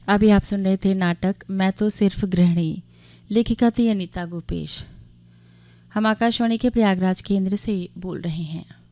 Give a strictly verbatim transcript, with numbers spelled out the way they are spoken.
अभी आप सुन रहे थे नाटक मैं तो सिर्फ गृहिणी, लेखिका थी अनीता गोपेश। हम आकाशवाणी के प्रयागराज केंद्र से बोल रहे हैं।